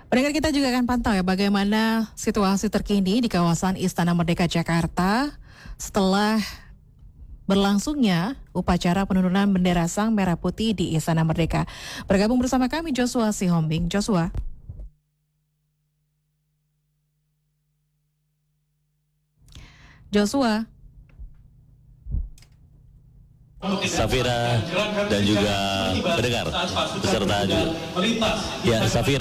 Pendengar, kita juga akan pantau ya bagaimana situasi terkini di kawasan Istana Merdeka Jakarta setelah berlangsungnya upacara penurunan bendera Sang Merah Putih di Istana Merdeka. Bergabung bersama kami Joshua Sihombing. Joshua. Safira dan juga pendengar beserta juga. Ya,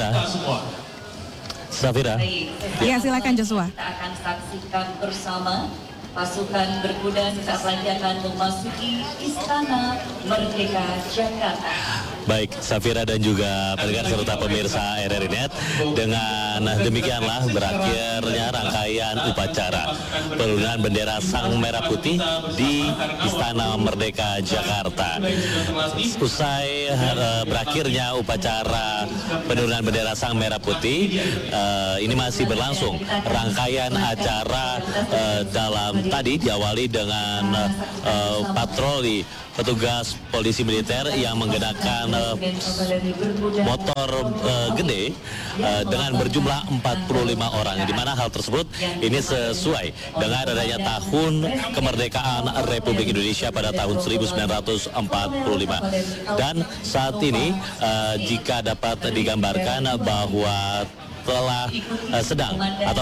Safira. Ya, silakan Joshua. Kita akan saksikan bersama pasukan berkuda sesaat lagi akan memasuki Istana Merdeka Jakarta. Baik, Safira dan juga pendengar serta pemirsa RRI Net, dengan demikianlah berakhirnya rangkaian upacara penurunan bendera Sang Merah Putih di Istana Merdeka Jakarta. Usai berakhirnya upacara penurunan bendera Sang Merah Putih, ini masih berlangsung rangkaian acara dalam tadi diawali dengan patroli petugas polisi militer yang menggunakan motor gede dengan berjumlah 45 orang, di mana hal tersebut ini sesuai dengan adanya tahun kemerdekaan Republik Indonesia pada tahun 1945. Dan saat ini jika dapat digambarkan bahwa telah sedang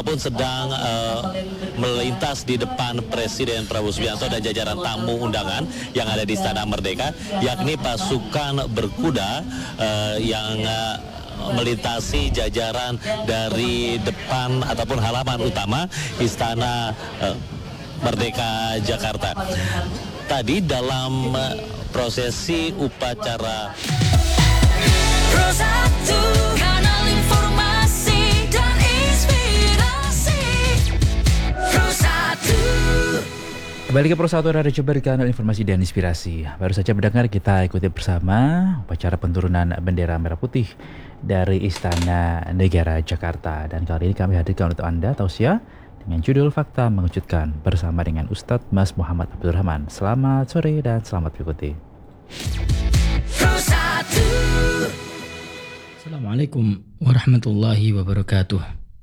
melintas di depan Presiden Prabowo Subianto dan jajaran tamu undangan yang ada di Istana Merdeka, yakni pasukan berkuda yang melintasi jajaran dari depan ataupun halaman utama Istana Merdeka Jakarta. Tadi dalam prosesi upacara Kembali ke Pro 1 Radio Jember, kanal informasi dan inspirasi. Baru saja mendengar, kita ikuti bersama upacara penurunan bendera merah putih dari Istana Negara Jakarta. Dan kali ini kami hadirkan untuk Anda tausiah dengan judul Fakta Mengejutkan bersama dengan Ustadz Mas Muhammad Abdul Rahman. Selamat sore dan selamat mengikuti. Assalamualaikum warahmatullahi wabarakatuh.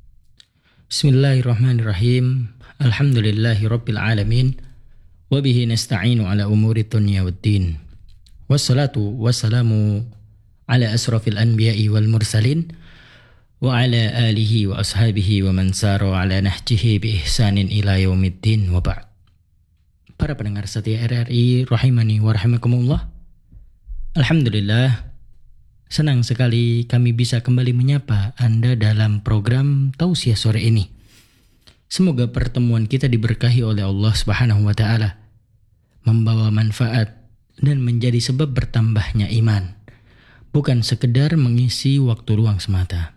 Bismillahirrahmanirrahim. Alhamdulillahi rabbil alamin. Wabihi nasta'inu ala umuri dunya waddin. Wassalatu wassalamu ala asrafil anbiya'i wal mursalin wa ala alihi wa ashabihi wa man sara ala nahjihi bi ihsanin ila yaumiddin wa ba'd. Para pendengar setia RRI rahimani wa rahimakumullah. Alhamdulillah, senang sekali kami bisa kembali menyapa Anda dalam program Tausiah sore ini. Semoga pertemuan kita diberkahi oleh Allah Subhanahu wa Ta'ala, membawa manfaat dan menjadi sebab bertambahnya iman, bukan sekedar mengisi waktu luang semata.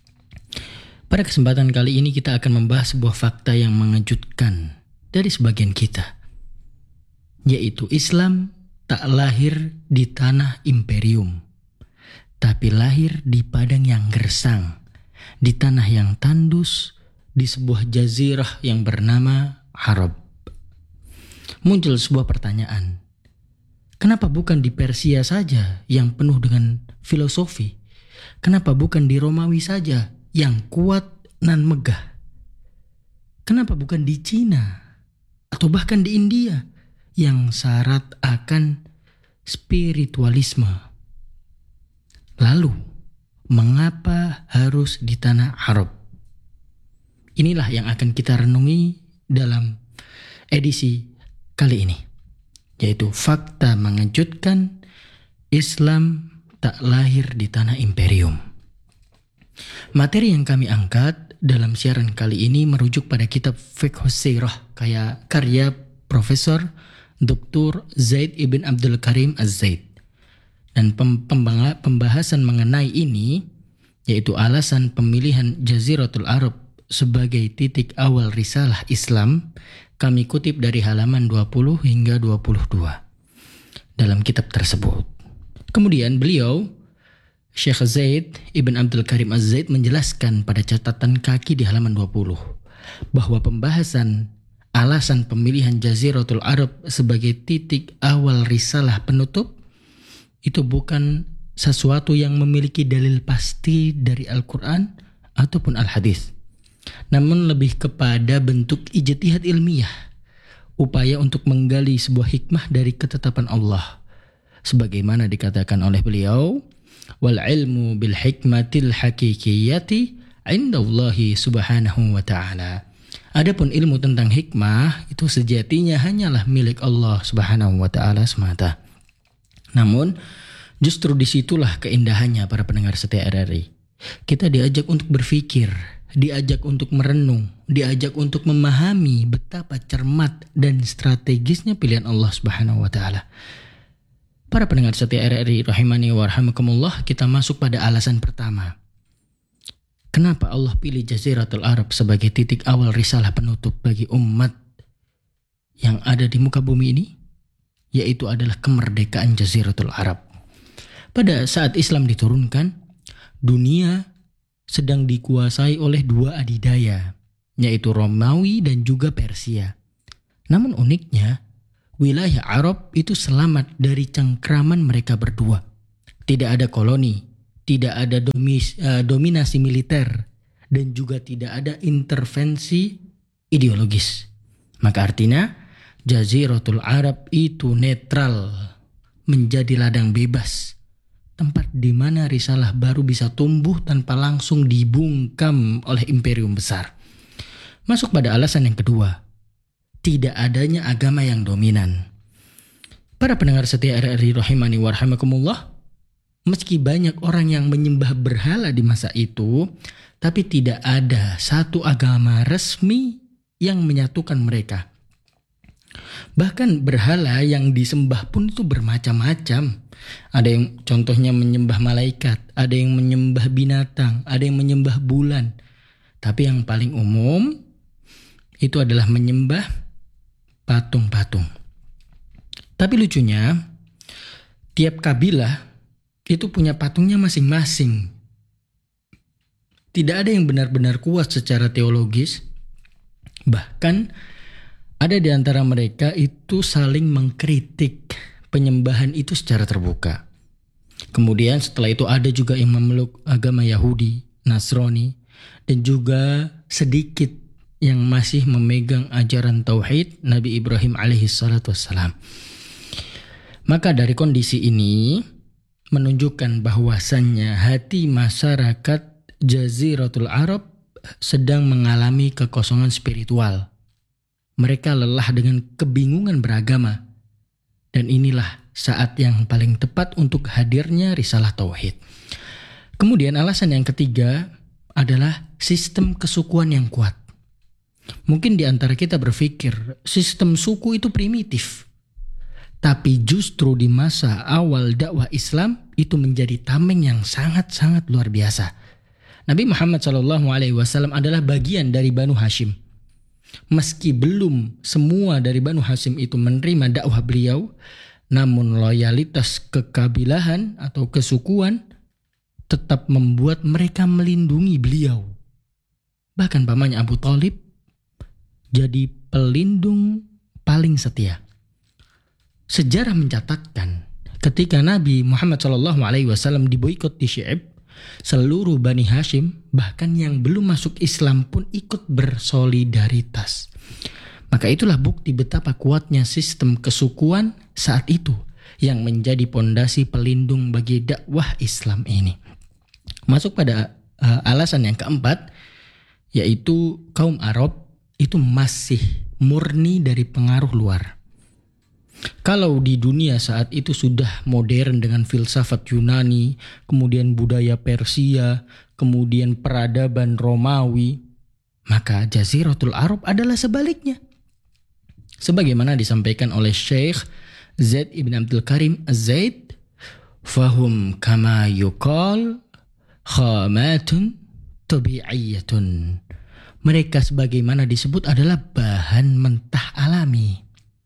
Pada kesempatan kali ini kita akan membahas sebuah fakta yang mengejutkan dari sebagian kita, yaitu Islam tak lahir di tanah imperium, tapi lahir di padang yang gersang, di tanah yang tandus, di sebuah jazirah yang bernama Arab. Muncul sebuah pertanyaan, kenapa bukan di Persia saja yang penuh dengan filosofi? Kenapa bukan di Romawi saja yang kuat nan megah? Kenapa bukan di Cina atau bahkan di India yang syarat akan spiritualisme? Lalu, mengapa harus di tanah Arab? Inilah yang akan kita renungi dalam edisi kali ini, yaitu fakta mengejutkan Islam tak lahir di tanah imperium. Materi yang kami angkat dalam siaran kali ini merujuk pada kitab Fiqh Sirah karya Profesor Dr. Zaid Ibn Abdul Karim Az-Zaid. Dan pembahasan mengenai ini, yaitu alasan pemilihan Jaziratul Arab sebagai titik awal risalah Islam, kami kutip dari halaman 20 hingga 22 dalam kitab tersebut. Kemudian beliau, Syekh Zaid Ibn Abdul Karim Az-Zaid, menjelaskan pada catatan kaki di halaman 20 bahwa pembahasan alasan pemilihan Jaziratul Arab sebagai titik awal risalah penutup itu bukan sesuatu yang memiliki dalil pasti dari Al-Quran ataupun al-hadis. Namun lebih kepada bentuk ijtihad ilmiah, upaya untuk menggali sebuah hikmah dari ketetapan Allah. Sebagaimana dikatakan oleh beliau, wal ilmu bil hikmatil hakikiyati indallahi subhanahu wa ta'ala. Adapun ilmu tentang hikmah itu sejatinya hanyalah milik Allah subhanahu wa ta'ala semata. Namun justru disitulah keindahannya para pendengar setia RRI. Kita diajak untuk berpikir, diajak untuk merenung, diajak untuk memahami betapa cermat dan strategisnya pilihan Allah subhanahu wa ta'ala. Para pendengar setia RRI rahimani wa rahimakumullah, kita masuk pada alasan pertama. Kenapa Allah pilih Jaziratul Arab sebagai titik awal risalah penutup bagi umat yang ada di muka bumi ini? Yaitu adalah kemerdekaan Jaziratul Arab. Pada saat Islam diturunkan, dunia sedang dikuasai oleh dua adidaya, yaitu Romawi dan juga Persia. Namun uniknya, wilayah Arab itu selamat dari cengkraman mereka berdua. Tidak ada koloni, tidak ada dominasi militer, dan juga tidak ada intervensi ideologis. Maka artinya Jaziratul Arab itu netral, menjadi ladang bebas, tempat di mana risalah baru bisa tumbuh tanpa langsung dibungkam oleh imperium besar. Masuk pada alasan yang kedua, tidak adanya agama yang dominan. Para pendengar setia RRI rahimani wa rahimakumullah, meski banyak orang yang menyembah berhala di masa itu, tapi tidak ada satu agama resmi yang menyatukan mereka. Bahkan berhala yang disembah pun itu bermacam-macam. Ada yang contohnya menyembah malaikat, ada yang menyembah binatang, ada yang menyembah bulan. Tapi yang paling umum itu adalah menyembah patung-patung. Tapi lucunya, tiap kabilah itu punya patungnya masing-masing. Tidak ada yang benar-benar kuat secara teologis. Bahkan ada di antara mereka itu saling mengkritik penyembahan itu secara terbuka. Kemudian setelah itu ada juga yang memeluk agama Yahudi, Nasrani, dan juga sedikit yang masih memegang ajaran tauhid Nabi Ibrahim alaihissalatu wassalam. Maka dari kondisi ini menunjukkan bahwasannya hati masyarakat Jaziratul Arab sedang mengalami kekosongan spiritual. Mereka lelah dengan kebingungan beragama. Dan inilah saat yang paling tepat untuk hadirnya risalah tauhid. Kemudian alasan yang ketiga adalah sistem kesukuan yang kuat. Mungkin di antara kita berpikir sistem suku itu primitif. Tapi justru di masa awal dakwah Islam itu menjadi tameng yang sangat-sangat luar biasa. Nabi Muhammad SAW adalah bagian dari Banu Hashim. Meski belum semua dari Banu Hashim itu menerima dakwah beliau, namun loyalitas kekabilahan atau kesukuan tetap membuat mereka melindungi beliau. Bahkan pamannya Abu Thalib jadi pelindung paling setia. Sejarah mencatatkan ketika Nabi Muhammad SAW diboikot di Syi'ib, seluruh Bani Hashim bahkan yang belum masuk Islam pun ikut bersolidaritas. Maka itulah bukti betapa kuatnya sistem kesukuan saat itu yang menjadi pondasi pelindung bagi dakwah Islam ini. Masuk pada alasan yang keempat, yaitu kaum Arab itu masih murni dari pengaruh luar. Kalau di dunia saat itu sudah modern dengan filsafat Yunani, kemudian budaya Persia, kemudian peradaban Romawi, maka Jaziratul Arab adalah sebaliknya. Sebagaimana disampaikan oleh Syekh Zaid ibn Abdul Karim Az-Zaid, fahum kama yuqal khamatun tabi'iyatun. Mereka sebagaimana disebut adalah bahan mentah alami.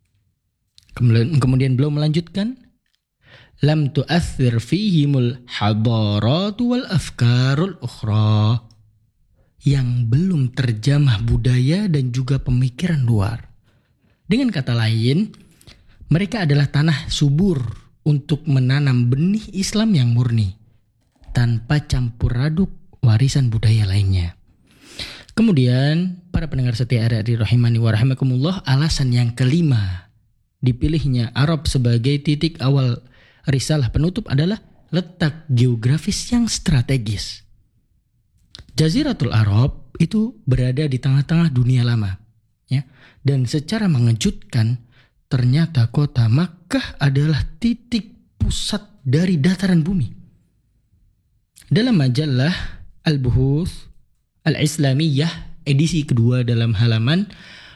Kemudian beliau melanjutkan, lam tu'athir fihimul hadaratu wal afkarul ukhra, yang belum terjamah budaya dan juga pemikiran luar. Dengan kata lain, mereka adalah tanah subur untuk menanam benih Islam yang murni, tanpa campur aduk warisan budaya lainnya. Kemudian para pendengar setia RRI rahimani wa rahimakumullah, alasan yang kelima dipilihnya Arab sebagai titik awal risalah penutup adalah letak geografis yang strategis. Jaziratul Arab itu berada di tengah-tengah dunia lama, ya. Dan secara mengejutkan, ternyata kota Makkah adalah titik pusat dari dataran bumi. Dalam majalah Al-Buhuth Al-Islamiyah edisi kedua dalam halaman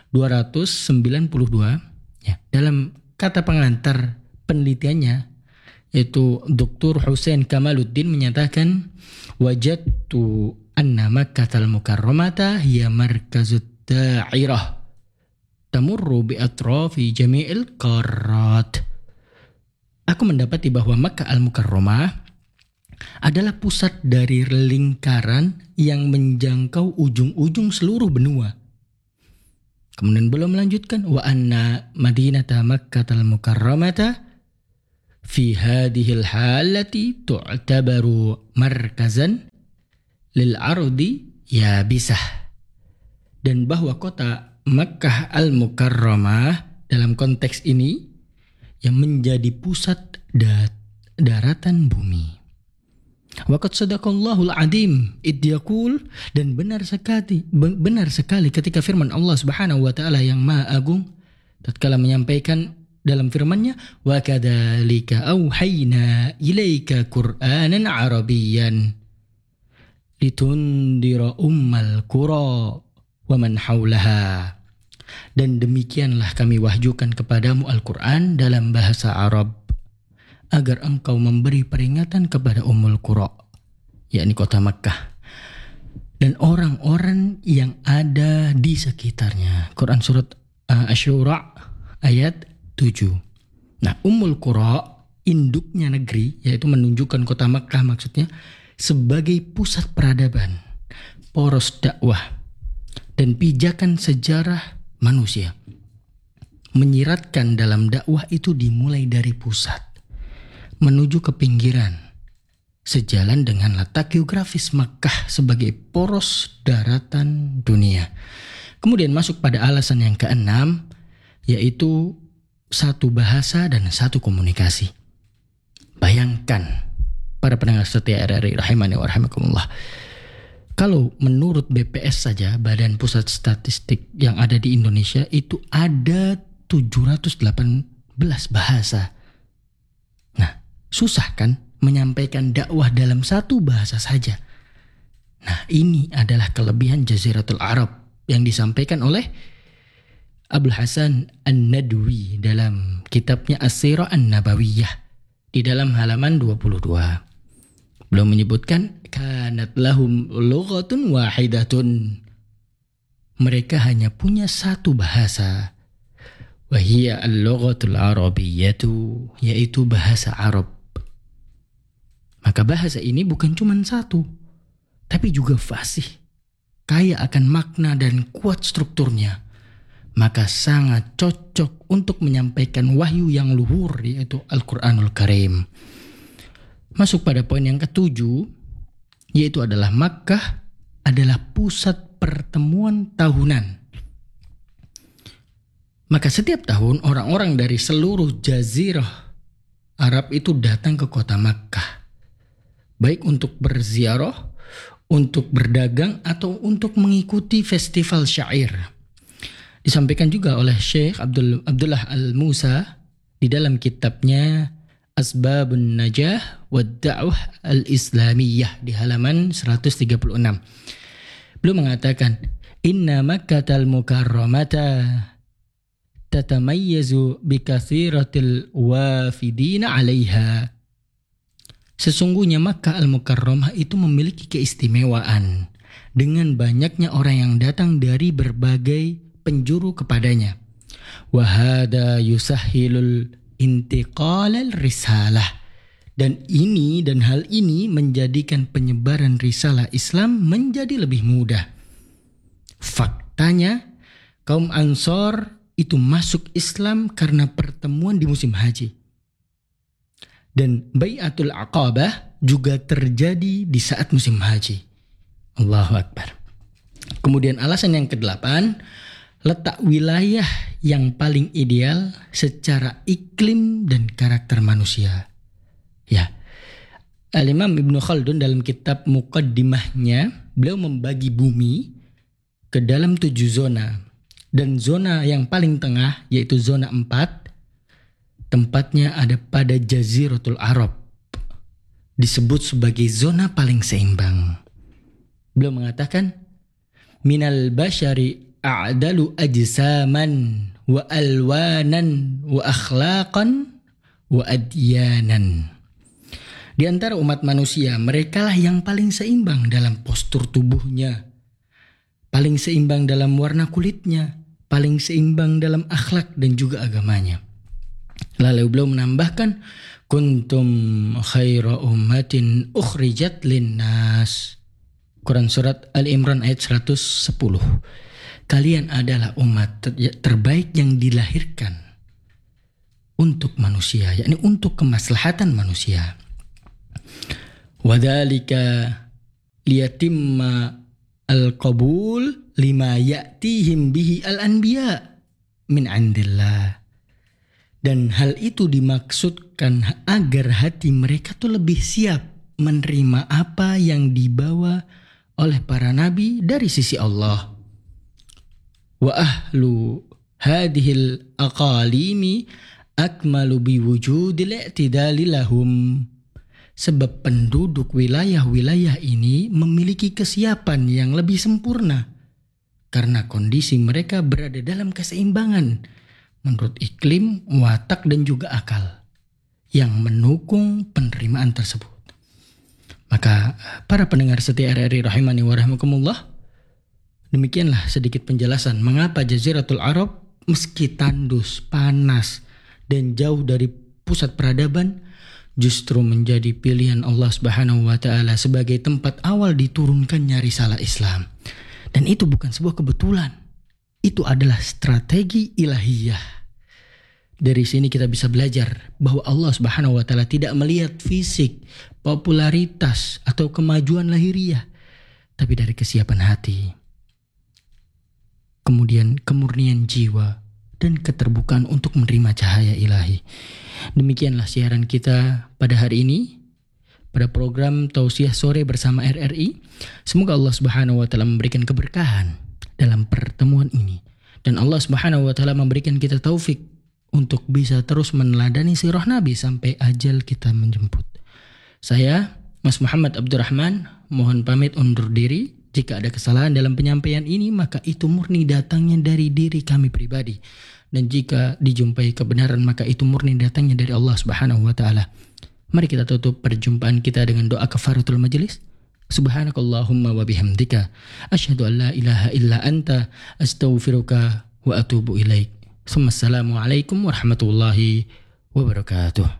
292, ya, dalam kata pengantar penelitiannya, yaitu Dr. Hussein Kamaluddin menyatakan, wajadtu anna Makkatal Mukarramata hiya markazut da'irah tamurru bi atrafi jami'il qarrat. Aku mendapati bahwa Makkah Al-Mukarramah adalah pusat dari lingkaran yang menjangkau ujung-ujung seluruh benua. Kemudian beliau melanjutkan, wa anna madinata Makkatal Mukarramata fi hadhil halati tu'tabaru markazan lil ardi yabisah. Dan bahwa kota Makkah Al-Mukarramah dalam konteks ini yang menjadi pusat daratan bumi. Waqad sadaqallahul adim id yaqul, dan benar sekali ketika firman Allah Subhanahu wa taala yang Maha Agung tatkala menyampaikan dalam firman-Nya, wa kadzalika auhayna ilaika qur'anan arabiyyan litundira ummal qura wa man haulaha. Dan demikianlah kami wahyukan kepadamu Al-Quran dalam bahasa Arab agar engkau memberi peringatan kepada Ummul Qura, yakni kota Makkah, dan orang-orang yang ada di sekitarnya. Quran surat Asy-Syura ayat 7. Nah, Ummul Qura, induknya negeri, yaitu menunjukkan kota Makkah maksudnya, sebagai pusat peradaban, poros dakwah, dan pijakan sejarah manusia. Menyiratkan dalam dakwah itu dimulai dari pusat menuju ke pinggiran, sejalan dengan letak geografis Makkah sebagai poros daratan dunia. Kemudian masuk pada alasan yang keenam, yaitu satu bahasa dan satu komunikasi. Bayangkan para pendengar setia RRI rahimani wa rahimakumullah, kalau menurut BPS saja, Badan Pusat Statistik yang ada di Indonesia, itu ada 718 bahasa. Nah, susah kan menyampaikan dakwah dalam satu bahasa saja. Nah, ini adalah kelebihan Jaziratul Arab yang disampaikan oleh Abul Hasan An-Nadwi dalam kitabnya As-Sirah An-Nabawiyah di dalam halaman 22. Beliau menyebutkan, kanat lahum lughatun wahidatun. Mereka hanya punya satu bahasa. Wa hiya al-lughatul arabiyyatu, yaitu bahasa Arab. Maka bahasa ini bukan cuma satu, tapi juga fasih, kaya akan makna dan kuat strukturnya. Maka sangat cocok untuk menyampaikan wahyu yang luhur, yaitu Al-Quranul Karim. Masuk pada poin yang ketujuh, yaitu adalah Makkah adalah pusat pertemuan tahunan. Maka setiap tahun orang-orang dari seluruh jazirah Arab itu datang ke kota Makkah, baik untuk berziarah, untuk berdagang, atau untuk mengikuti festival syair. Disampaikan juga oleh Syekh Abdullah Al-Musa di dalam kitabnya Asbabun Najah wa Da'wah Al-Islamiyah di halaman 136. Beliau mengatakan, Inna Makkatal Mukarramata tatamayyazu bikathiratil wafidina 'alaiha. Sesungguhnya Makkah Al-Mukarramah itu memiliki keistimewaan dengan banyaknya orang yang datang dari berbagai penjuru kepadanya. Wa hada yusahhilul intiqalal risalah. Dan hal ini menjadikan penyebaran risalah Islam menjadi lebih mudah. Faktanya, kaum Ansor itu masuk Islam karena pertemuan di musim haji. Dan Bai'atul Aqabah juga terjadi di saat musim haji. Allahu Akbar. Kemudian alasan yang ke-8, letak wilayah yang paling ideal secara iklim dan karakter manusia. Ya, Al-Imam Ibnu Khaldun dalam kitab Muqaddimahnya, beliau membagi bumi ke dalam 7 zona. Dan zona yang paling tengah, yaitu zona 4, tempatnya ada pada Jaziratul Arab. Disebut sebagai zona paling seimbang. Beliau mengatakan, minal basyari a'dalu ajsaman wa alwanan wa akhlaqan wa adyanan. Di antara umat manusia, merekalah yang paling seimbang dalam postur tubuhnya, paling seimbang dalam warna kulitnya, paling seimbang dalam akhlak dan juga agamanya. Lalu beliau menambahkan, kuntum khaira ummatin ukhrijat linnas. Quran surat Al-Imran ayat 110. Kalian adalah umat terbaik yang dilahirkan untuk manusia, yakni untuk kemaslahatan manusia. Wadzalika liyatimma al-qabul lima ya'tihim bihi al-anbiya min 'indillah. Dan hal itu dimaksudkan agar hati mereka tuh lebih siap menerima apa yang dibawa oleh para nabi dari sisi Allah. Wa ahlu hadhil aqalimi akmalu biwujudil i'tidali lahum. Sebab penduduk wilayah-wilayah ini memiliki kesiapan yang lebih sempurna karena kondisi mereka berada dalam keseimbangan menurut iklim, watak dan juga akal yang mendukung penerimaan tersebut. Maka para pendengar setia RRI rahimani wa rahimakumullah, demikianlah sedikit penjelasan mengapa Jaziratul Arab meski tandus, panas dan jauh dari pusat peradaban justru menjadi pilihan Allah Subhanahu wa taala sebagai tempat awal diturunkannya risalah Islam. Dan itu bukan sebuah kebetulan. Itu adalah strategi ilahiyah. Dari sini kita bisa belajar bahwa Allah Subhanahu wa taala tidak melihat fisik, popularitas atau kemajuan lahiriah, tapi dari kesiapan hati. Kemudian kemurnian jiwa dan keterbukaan untuk menerima cahaya ilahi. Demikianlah siaran kita pada hari ini pada program Tausiah Sore bersama RRI. Semoga Allah Subhanahu wa taala memberikan keberkahan dalam pertemuan ini dan Allah Subhanahu wa taala memberikan kita taufik untuk bisa terus meneladani sirah Nabi sampai ajal kita menjemput. Saya, Mas Muhammad Abdurrahman, mohon pamit undur diri. Jika ada kesalahan dalam penyampaian ini, maka itu murni datangnya dari diri kami pribadi. Dan jika dijumpai kebenaran, maka itu murni datangnya dari Allah Subhanahu wa taala. Mari kita tutup perjumpaan kita dengan doa kafaratul majelis. Subhanakallahumma wa bihamdika asyhadu an la ilaha illa anta astaghfiruka wa atubu ilaik. Assalamualaikum warahmatullahi wabarakatuh.